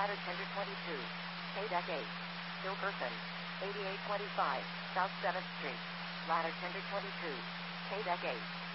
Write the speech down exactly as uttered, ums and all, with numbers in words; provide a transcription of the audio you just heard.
Ladder Tender twenty-two, K-Deck eight, Hilkerson, eighty-eight twenty-five, South seventh Street, Ladder Tender twenty-two, K-Deck eight.